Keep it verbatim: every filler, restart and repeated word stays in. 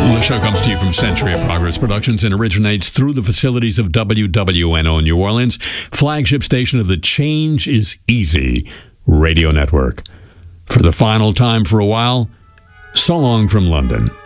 The show comes to you from Century of Progress Productions and originates through the facilities of W W N O New Orleans, flagship station of the Change is Easy radio network. For the final time for a while, so long from London.